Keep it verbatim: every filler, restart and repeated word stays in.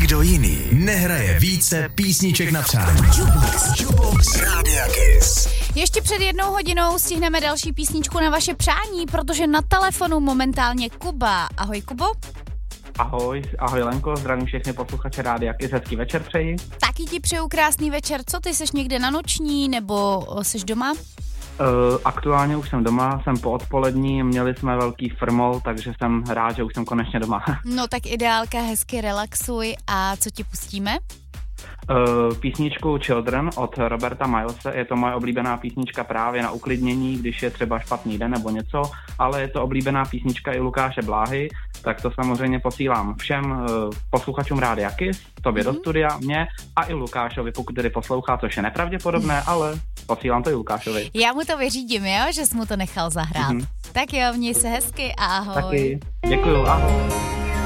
Nikdo jiný nehraje více písniček na přání. Jukebox, Jukebox Rádia Kiss. Ještě před jednou hodinou stihneme další písničku na vaše přání, protože na telefonu momentálně Kuba. Ahoj, Kubo. Ahoj, ahoj Lenko, zdravím všechny posluchače Rádia Kiss, hezký večer přeji. Taky ti přeju krásný večer. Co ty, seš někde na noční nebo seš doma? Uh, aktuálně už jsem doma, jsem po odpolední, měli jsme velký frmol, takže jsem rád, že už jsem konečně doma. No tak ideálka, hezky relaxuj. A co ti pustíme? Uh, písničku Children od Roberta Milese, je to moje oblíbená písnička právě na uklidnění, když je třeba špatný den nebo něco, ale je to oblíbená písnička i Lukáše Bláhy, tak to samozřejmě posílám všem uh, posluchačům Rádia Kiss, tobě mm-hmm. do studia, mě a i Lukášovi, pokud tedy poslouchá, což je nepravděpodobné, ale posílám to i Lukášovi. Já mu to vyřídím, jo, že jsi mu to nechal zahrát. Mm-hmm. Tak jo, měj se hezky a ahoj. Taky, děkuju, ahoj.